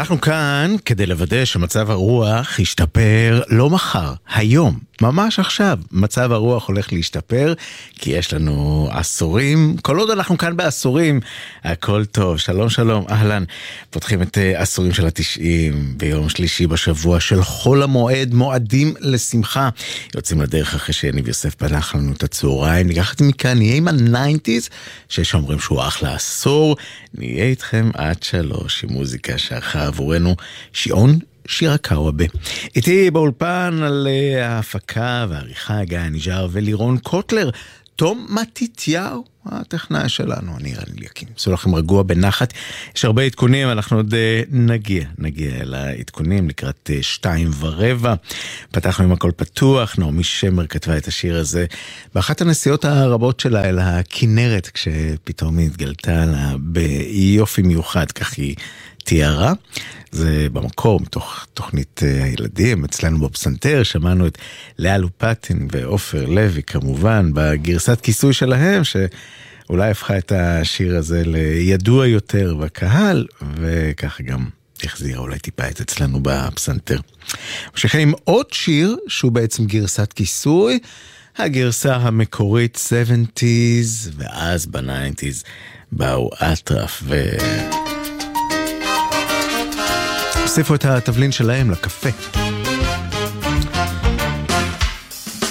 אנחנו כאן כדי לוודא שמצב הרוח ישתפר לא מחר, היום, ממש עכשיו. מצב הרוח הולך להשתפר, כי יש לנו עשורים, כל עוד אנחנו כאן בעשורים, הכל טוב. שלום שלום, אהלן. פותחים את עשורים של ה-90 ביום שלישי בשבוע של חול המועד, מועדים לשמחה. יוצאים לדרך אחרי שיניב יוסף פתח לנו את הצהריים, ניקח את מכאן, נהיה עם ה-90s, שאומרים שהוא אחלה עשור, נהיה איתכם עד 3 עם מוזיקה שערכה עבורנו שעון שירה קאוובה. איתי באולפן על ההפקה והעריכה גיא ניג'ר ולירון קוטלר. תום מתתיהו, הטכנאי שלנו, אני אליקים. עשו לכם רגוע בנחת. יש הרבה עדכונים, אנחנו עוד נגיע אל העדכונים לקראת 2:15. פתחנו עם הכל פתוח, נעמי שמר כתבה את השיר הזה באחת הנסיעות הרבות שלה אל הכנרת, כשפתאום היא התגלתה לה ביופי מיוחד, כך היא תיארה. זה במקור, מתוך תוכנית הילדים, אצלנו בפסנתר, שמענו את לאה לופטין ואופר לוי, כמובן, בגרסת כיסוי שלהם, שאולי הפכה את השיר הזה לידוע יותר בקהל, וככה גם החזירה אולי טיפה את אצלנו בפסנתר. ממשיכים עם עוד שיר, שהוא בעצם גרסת כיסוי, הגרסה המקורית 70s, ואז ב-90s באו אטרף הוסיפו את התבלין שלהם לקפה.